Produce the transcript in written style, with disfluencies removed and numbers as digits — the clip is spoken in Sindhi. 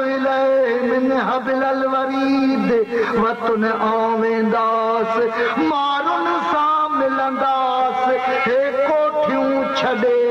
من حبل الورید وطن آوینداس مارن سا ملنداس ہے کوٹھیوں چھڑے